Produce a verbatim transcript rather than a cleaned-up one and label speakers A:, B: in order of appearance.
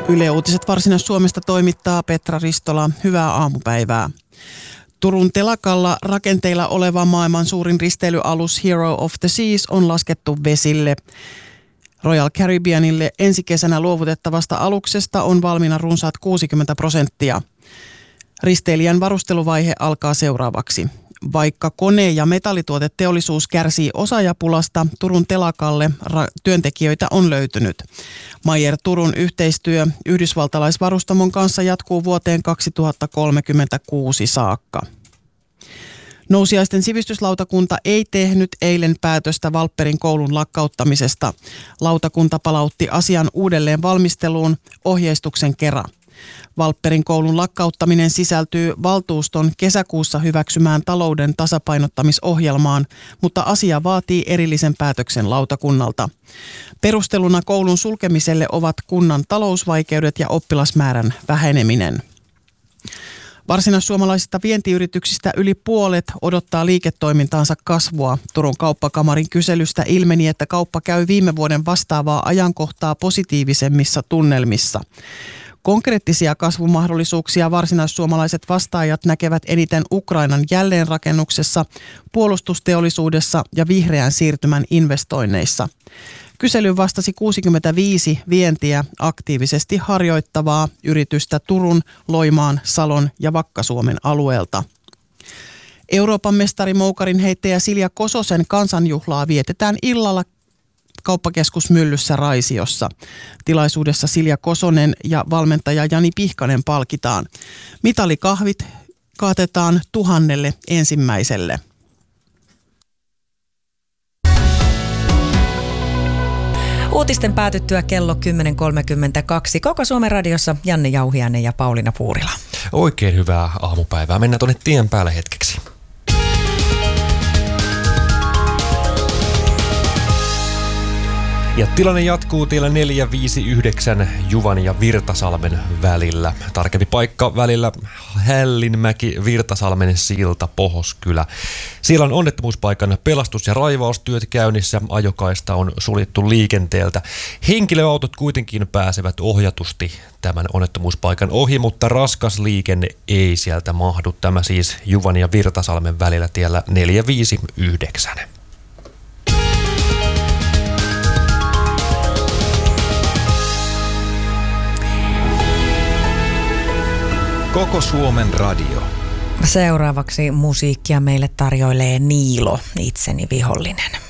A: Yle Uutiset Varsinais-Suomesta toimittaa Petra Ristola. Hyvää aamupäivää. Turun telakalla rakenteilla oleva maailman suurin risteilyalus Hero of the Seas on laskettu vesille. Royal Caribbeanille ensi kesänä luovutettavasta aluksesta on valmiina runsaat kuusikymmentä prosenttia. Risteilijän varusteluvaihe alkaa seuraavaksi. Vaikka kone- ja metallituoteteollisuus kärsii osaajapulasta, Turun telakalle ra- työntekijöitä on löytynyt. Meyer Turun yhteistyö yhdysvaltalaisvarustamon kanssa jatkuu vuoteen kaksituhattakolmekymmentäkuusi saakka. Nousiaisten sivistyslautakunta ei tehnyt eilen päätöstä Valpperin koulun lakkauttamisesta. Lautakunta palautti asian uudelleen valmisteluun ohjeistuksen kerran. Valpperin koulun lakkauttaminen sisältyy valtuuston kesäkuussa hyväksymään talouden tasapainottamisohjelmaan, mutta asia vaatii erillisen päätöksen lautakunnalta. Perusteluna koulun sulkemiselle ovat kunnan talousvaikeudet ja oppilasmäärän väheneminen. Varsinaissuomalaisista vientiyrityksistä yli puolet odottaa liiketoimintaansa kasvua. Turun kauppakamarin kyselystä ilmeni, että kauppa käy viime vuoden vastaavaa ajankohtaa positiivisemmissa tunnelmissa. Konkreettisia kasvumahdollisuuksia varsinaissuomalaiset vastaajat näkevät eniten Ukrainan jälleenrakennuksessa, puolustusteollisuudessa ja vihreän siirtymän investoinneissa. Kyselyyn vastasi kuusikymmentäviisi vientiä aktiivisesti harjoittavaa yritystä Turun, Loimaan, Salon ja Vakka-Suomen alueelta. Euroopan mestari moukarin heittäjä Silja Kososen kansanjuhlaa vietetään illalla kauppakeskus Myllyssä Raisiossa. Tilaisuudessa Silja Kosonen ja valmentaja Jani Pihkanen palkitaan. Mitalikahvit kaatetaan tuhannelle ensimmäiselle.
B: Uutisten päätyttyä kello kymmenen kolmekymmentäkaksi. Koko Suomen radiossa Janne Jauhiainen ja Pauliina Puurila.
C: Oikein hyvää aamupäivää. Mennään tuonne tien päälle hetkeksi. Ja tilanne jatkuu tiellä neljä viisi yhdeksän Juvan ja Virtasalmen välillä. Tarkempi paikka välillä Hällinmäki-Virtasalmen silta Pohoskylä. Siellä on onnettomuuspaikan pelastus- ja raivaustyöt käynnissä. Ajokaista on suljettu liikenteeltä. Henkilöautot kuitenkin pääsevät ohjatusti tämän onnettomuuspaikan ohi, mutta raskas liikenne ei sieltä mahdu. Tämä siis Juvan ja Virtasalmen välillä tiellä neljä viisi yhdeksän.
D: Koko Suomen radio.
B: Seuraavaksi musiikkia meille tarjoilee Niilo, Itseni vihollinen.